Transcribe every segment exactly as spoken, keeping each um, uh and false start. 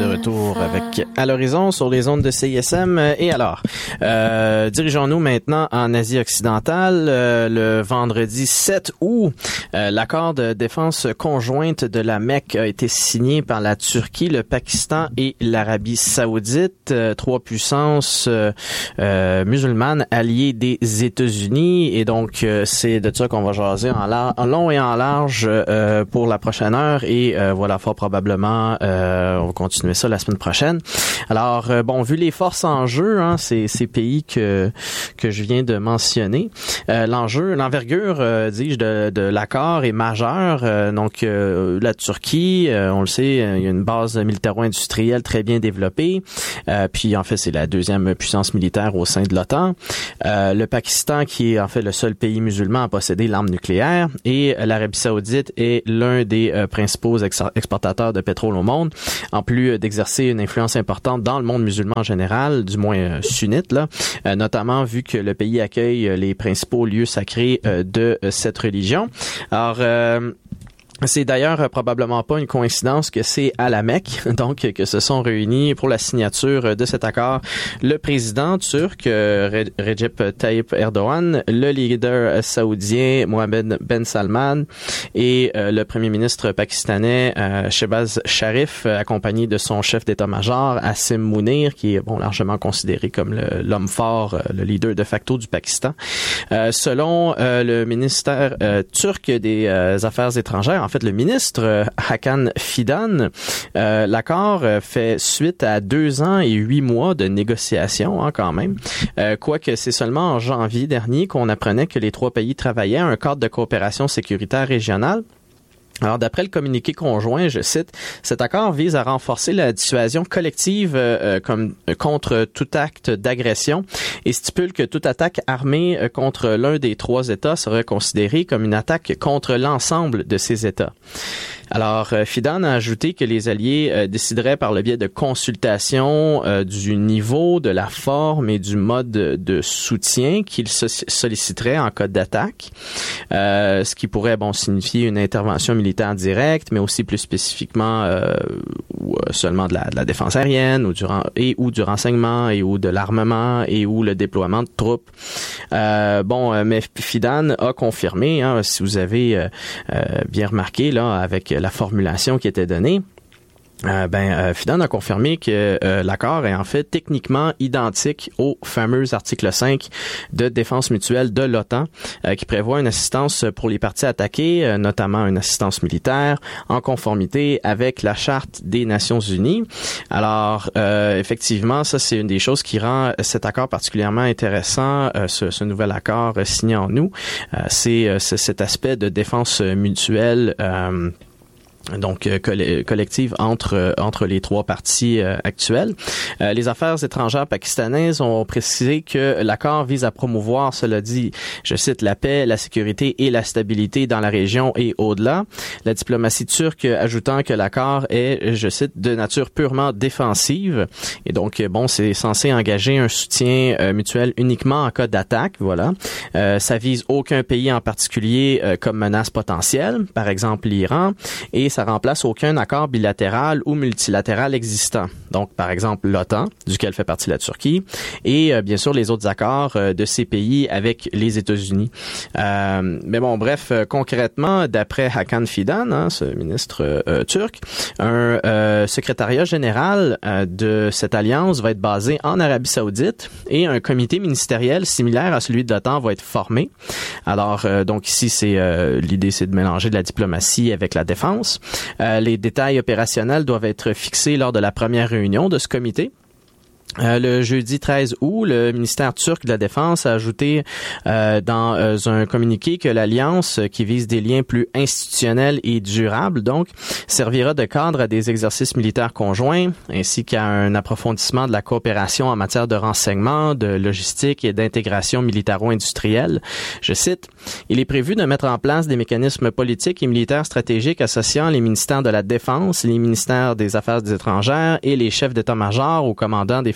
de retour avec À l'horizon sur les ondes de C I S M. Et alors, euh, dirigeons-nous maintenant en Asie occidentale. Euh, le vendredi sept août, euh, l'accord de défense conjointe de la Mecque a été signé par la Turquie, le Pakistan et l'Arabie saoudite, euh, trois puissances euh, euh, musulmanes alliées des États-Unis. Et donc, euh, c'est de ça qu'on va jaser en, lar- en long et en large euh, pour la prochaine heure. Et euh, voilà, fort probablement, euh, on va continuer ça la semaine prochaine. Alors, euh, bon, vu les forces en jeu, hein, ces, ces pays que que je viens de mentionner, euh, l'enjeu, l'envergure, euh, dis-je, de, de l'accord est majeure. Euh, donc, euh, la Turquie, euh, on le sait, euh, il y a une base militaro-industrielle très bien développée. Euh, puis, en fait, c'est la deuxième puissance militaire au sein de l'OTAN. Euh, le Pakistan, qui est en fait le seul pays musulman à posséder l'arme nucléaire, et euh, l'Arabie saoudite est l'un des euh, principaux ex- exportateurs de pétrole au monde, en plus d'exercer une influence importante dans le monde musulman en général, du moins euh, sunnite, là, euh, notamment vu que le pays accueille euh, les principaux lieux sacrés euh, de euh, cette religion. Alors, euh, c'est d'ailleurs euh, probablement pas une coïncidence que c'est à la Mecque, donc que se sont réunis pour la signature de cet accord le président turc euh, Recep Tayyip Erdogan, le leader saoudien Mohammed Ben Salman et euh, le premier ministre pakistanais euh, Shehbaz Sharif, euh, accompagné de son chef d'état-major Asim Mounir, qui est bon largement considéré comme le, l'homme fort, euh, le leader de facto du Pakistan. Euh, selon euh, le ministère euh, turc des euh, Affaires étrangères, en fait, le ministre euh, Hakan Fidan, euh, l'accord euh, fait suite à deux ans et huit mois de négociations, hein, quand même. Euh, quoique c'est seulement en janvier dernier qu'on apprenait que les trois pays travaillaient à un cadre de coopération sécuritaire régionale. Alors, d'après le communiqué conjoint, je cite, cet accord vise à renforcer la dissuasion collective euh, comme contre tout acte d'agression et stipule que toute attaque armée euh, contre l'un des trois États serait considérée comme une attaque contre l'ensemble de ces États. Alors, euh, Fidan a ajouté que les alliés euh, décideraient par le biais de consultations euh, du niveau, de la forme et du mode de, de soutien qu'ils so- solliciteraient en cas d'attaque, euh, ce qui pourrait bon signifier une intervention militaire directe, mais aussi plus spécifiquement euh, ou, euh, seulement de la, de la défense aérienne ou du et ou du renseignement et ou de l'armement et ou le déploiement de troupes. Euh, bon, euh, mais Fidan a confirmé, hein, si vous avez euh, euh, bien remarqué là, avec la formulation qui était donnée, Euh, ben, euh, Fidan a confirmé que euh, l'accord est en fait techniquement identique au fameux article cinq de défense mutuelle de l'OTAN, euh, qui prévoit une assistance pour les parties attaquées, euh, notamment une assistance militaire, en conformité avec la Charte des Nations Unies. Alors, euh, effectivement, ça c'est une des choses qui rend cet accord particulièrement intéressant, euh, ce, ce nouvel accord euh, signé en août. Euh, c'est, euh, c'est cet aspect de défense mutuelle euh, donc euh, coll- collective entre euh, entre les trois parties euh, actuelles. Euh, les affaires étrangères pakistanaises ont précisé que l'accord vise à promouvoir, cela dit, je cite, la paix, la sécurité et la stabilité dans la région et au-delà. La diplomatie turque ajoutant que l'accord est, je cite, de nature purement défensive. Et donc, bon, c'est censé engager un soutien euh, mutuel uniquement en cas d'attaque, voilà. Euh, ça vise aucun pays en particulier euh, comme menace potentielle, par exemple l'Iran, et ça remplace aucun accord bilatéral ou multilatéral existant. Donc, par exemple, l'OTAN, duquel fait partie la Turquie, et euh, bien sûr les autres accords euh, de ces pays avec les États-Unis. Euh, mais bon, bref, euh, concrètement, d'après Hakan Fidan, hein, ce ministre euh, turc, un euh, secrétariat général euh, de cette alliance va être basé en Arabie saoudite et un comité ministériel similaire à celui de l'OTAN va être formé. Alors, euh, donc ici, c'est euh, l'idée, c'est de mélanger de la diplomatie avec la défense. Euh, les détails opérationnels doivent être fixés lors de la première réunion de ce comité. Euh, le jeudi treize août, le ministère turc de la Défense a ajouté euh, dans euh, un communiqué que l'alliance, euh, qui vise des liens plus institutionnels et durables, donc, servira de cadre à des exercices militaires conjoints, ainsi qu'à un approfondissement de la coopération en matière de renseignement, de logistique et d'intégration militaro-industrielle. Je cite, « Il est prévu de mettre en place des mécanismes politiques et militaires stratégiques associant les ministères de la Défense, les ministères des Affaires étrangères et les chefs d'état-major aux commandants des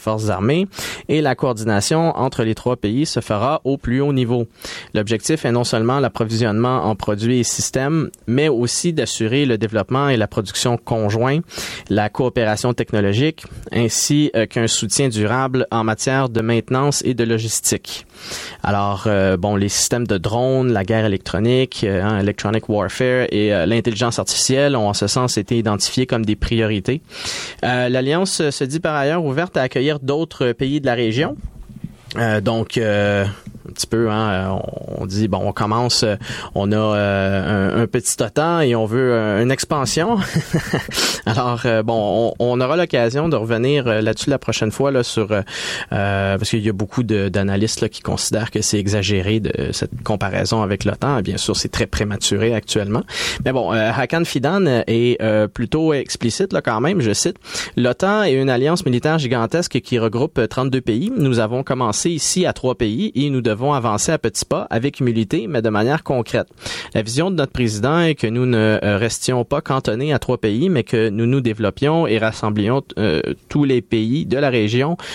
forces armées et la coordination entre les trois pays se fera au plus haut niveau. L'objectif est non seulement l'approvisionnement en produits et systèmes, mais aussi d'assurer le développement et la production conjoints, la coopération technologique, ainsi euh, qu'un soutien durable en matière de maintenance et de logistique. Alors, euh, bon, les systèmes de drones, la guerre électronique, euh, hein, electronic warfare et euh, l'intelligence artificielle ont en ce sens été identifiés comme des priorités. Euh, l'Alliance se dit par ailleurs ouverte à accueillir d'autres pays de la région. Euh, donc, euh, un petit peu, hein, on dit, bon, on commence, on a euh, un, un petit OTAN et on veut euh, une expansion. Alors, euh, bon, on, on aura l'occasion de revenir là-dessus la prochaine fois, là, sur, euh, parce qu'il y a beaucoup de, d'analystes là, qui considèrent que c'est exagéré de cette comparaison avec l'OTAN. Bien sûr, c'est très prématuré actuellement. Mais bon, euh, Hakan Fidan est euh, plutôt explicite, là, quand même, je cite, « L'OTAN est une alliance militaire gigantesque qui regroupe trente-deux pays. Nous avons commencé ici à trois pays et nous devons avancer à petits pas avec humilité, mais de manière concrète. La vision de notre président est que nous ne restions pas cantonnés à trois pays, mais que nous nous développions et rassemblions euh, tous les pays de la région